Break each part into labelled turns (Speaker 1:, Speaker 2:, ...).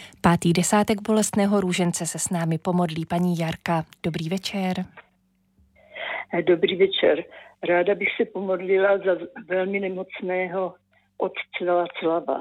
Speaker 1: Pátý desátek bolestného růžence se s námi pomodlí paní Jarka. Dobrý večer.
Speaker 2: Dobrý večer. Ráda bych se pomodlila za velmi nemocného otce Václava.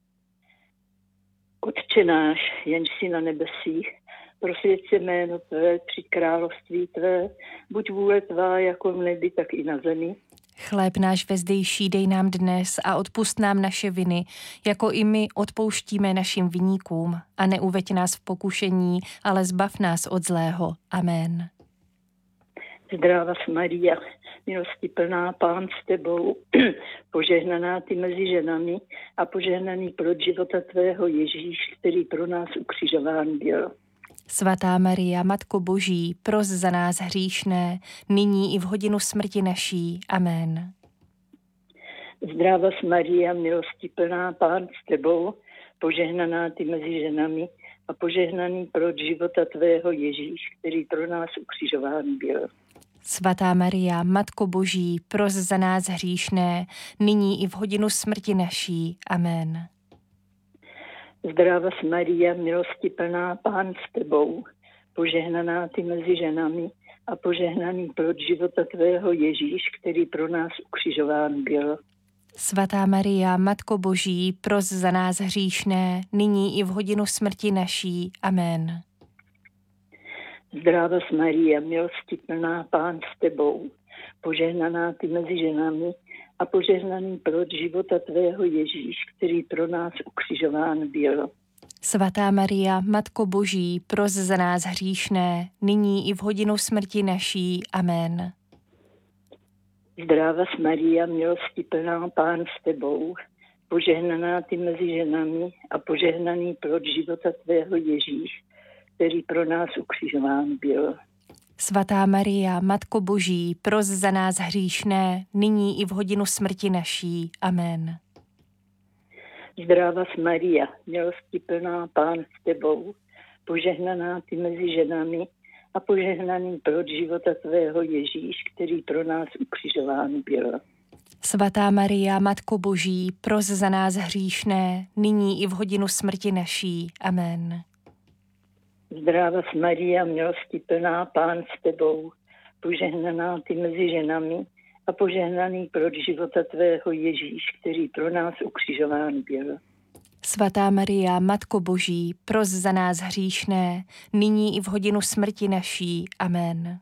Speaker 2: Otče náš, jenž jsi na nebesích, prosvěť se jméno tvé, přijď království tvé, buď vůle tvá jako v nebi, tak i na zemi.
Speaker 1: Chléb náš vezdejší dej nám dnes a odpusť nám naše viny, jako i my odpouštíme našim viníkům. A neuveď nás v pokušení, ale zbav nás od zlého. Amen.
Speaker 2: Zdráva Maria, milosti plná, Pán s tebou, požehnaná ty mezi ženami a požehnaný plod života tvého Ježíš, který pro nás ukřižován byl.
Speaker 1: Svatá Maria, Matko Boží, pros za nás hříšné, nyní i v hodinu smrti naší. Amen.
Speaker 2: Zdráva Maria, milosti plná, Pán s tebou, požehnaná ty mezi ženami a požehnaný plod života tvého Ježíš, který pro nás ukřižován byl.
Speaker 1: Svatá Maria, Matko Boží, pros za nás hříšné, nyní i v hodinu smrti naší. Amen.
Speaker 2: Zdráva Maria, milosti plná, Pán s tebou, požehnaná ty mezi ženami a požehnaný plod života tvého Ježíš, který pro nás ukřižován byl.
Speaker 1: Svatá Maria, Matko Boží, pros za nás hříšné, nyní i v hodinu smrti naší. Amen.
Speaker 2: Zdráva Maria, milosti plná, Pán s tebou, požehnaná ty mezi ženami a požehnaný plod života tvého Ježíš, který pro nás ukřižován byl.
Speaker 1: Svatá Maria, Matko Boží, pros za nás hříšné, nyní i v hodinu smrti naší. Amen.
Speaker 2: Zdráva Maria, milosti plná, Pán s tebou, požehnaná ty mezi ženami a požehnaný plod života tvého Ježíš, který pro nás ukřižován byl.
Speaker 1: Svatá Maria, Matko Boží, pros za nás hříšné, nyní i v hodinu smrti naší. Amen.
Speaker 2: Zdráva Maria, milosti plná, Pán s tebou, požehnaná ty mezi ženami a požehnaný plod života tvého Ježíš, který pro nás ukřižován byl.
Speaker 1: Svatá Maria, Matko Boží, pros za nás hříšné, nyní i v hodinu smrti naší. Amen.
Speaker 2: Zdráva Maria, milosti plná, Pán s tebou, požehnaná ty mezi ženami a požehnaný plod života tvého Ježíš, který pro nás ukřižován byl.
Speaker 1: Svatá Maria, Matko Boží, pros za nás hříšné, nyní i v hodinu smrti naší. Amen.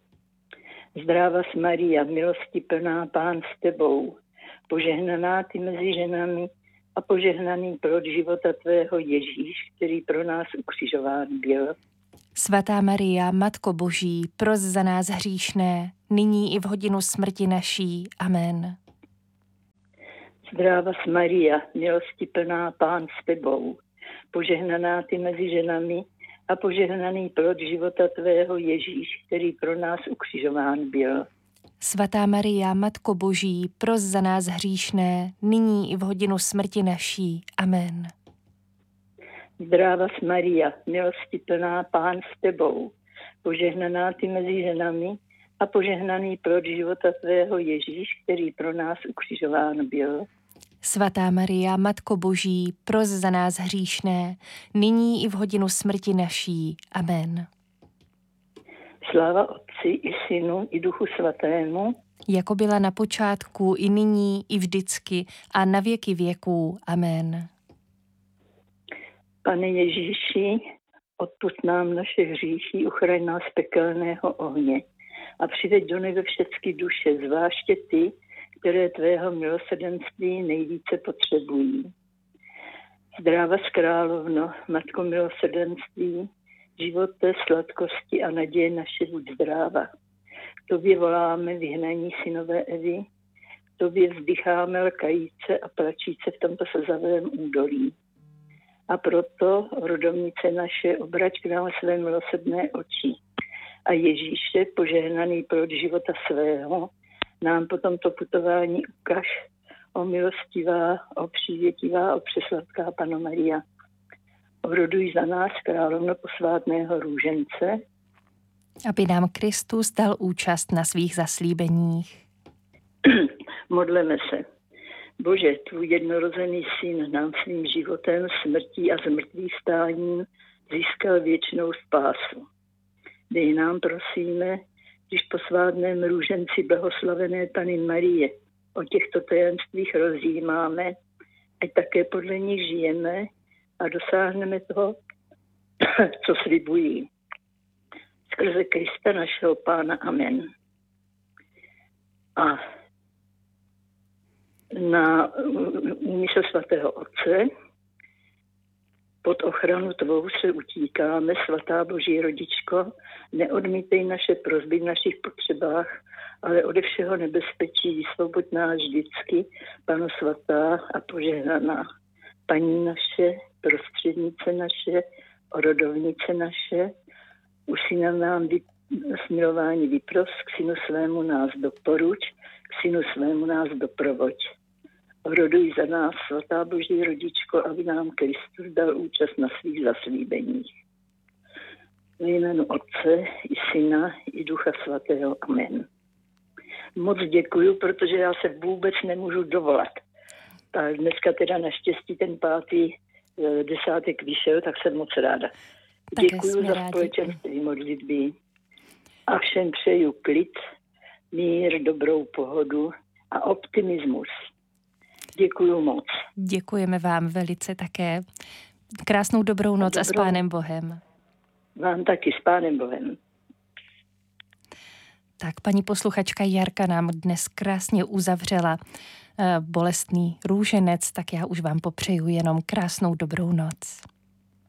Speaker 2: Zdráva Maria, milosti plná, Pán s tebou, požehnaná ty mezi ženami a požehnaný plod života tvého Ježíš, který pro nás ukřižován byl.
Speaker 1: Svatá Maria, Matko Boží, pros za nás hříšné, nyní i v hodinu smrti naší. Amen.
Speaker 2: Zdráva Maria, milosti plná, Pán s tebou, požehnaná ty mezi ženami a požehnaný plod života tvého Ježíš, který pro nás ukřižován byl.
Speaker 1: Svatá Maria, Matko Boží, pros za nás hříšné, nyní i v hodinu smrti naší. Amen.
Speaker 2: Zdráva Maria, milosti plná, Pán s tebou, požehnaná ty mezi ženami a požehnaný plod života tvého Ježíš, který pro nás ukřižován byl.
Speaker 1: Svatá Maria, Matko Boží, pros za nás hříšné, nyní i v hodinu smrti naší. Amen.
Speaker 2: Sláva Otci i Synu i Duchu Svatému,
Speaker 1: jako byla na počátku, i nyní, i vždycky a na věky věků. Amen.
Speaker 2: Pane Ježíši, odpusť nám naše hříchy, uchraň nás pekelného ohně a přiveď do nebe všechny duše, zvláště ty, které tvého milosrdenství nejvíce potřebují. Zdráva královno, Matko milosrdenství, živote, sladkosti a naděje naše, buď zdráva. Tobě voláme, vyhnaní synové Evy, tobě vzdycháme lkajíce a plačíce v tomto slzavém údolí. A proto, rodovnice naše, obrať k nám své milosrdné oči. A Ježíše, požehnaný plod života svého, nám po tomto putování ukaž, o milostivá, o přívětivá, o přesladká Panno Maria. Oroduj za nás, královno posvátného růžence,
Speaker 1: aby nám Kristus dal účast na svých zaslíbeních.
Speaker 2: Modleme se. Bože, tvůj jednorozený syn nám svým životem, smrtí a zmrtvých stáním získal věčnou spásu. Dej nám, prosíme, když posvátném růženci blahoslavené Panny Marie o těchto tajemstvích rozjímáme, ať také podle nich žijeme a dosáhneme toho, co slibují. Skrze Krista našeho Pána. Amen. A na úmysl svatého Otce pod ochranu tvou se utíkáme, svatá Boží rodičko, neodmítej naše prosby v našich potřebách, ale ode všeho nebezpečí vysvoboď nás vždycky, Pano svatá a požehnaná. Paní naše, prostřednice naše, orodovnice naše, už si na nám smilování vypros, k synu svému nás doporuč, k synu svému nás doprovoď. Oroduj za nás, svatá Boží rodičko, aby nám Kristus dal účast na svých zaslíbeních. Ve jménu Otce i Syna i Ducha svatého. Amen. Moc děkuju, protože já se vůbec nemůžu dovolat. Tak dneska teda naštěstí ten 5. vyšel, tak jsem moc ráda. Děkuju za společenství modlitby a všem přeju klid, mír, dobrou pohodu a optimismus. Děkuju moc.
Speaker 1: Děkujeme vám velice také. Krásnou dobrou noc a s Pánem Bohem.
Speaker 2: Vám taky, s Pánem Bohem.
Speaker 1: Tak paní posluchačka Jarka nám dnes krásně uzavřela bolestný růženec, tak já už vám popřeju jenom krásnou dobrou noc.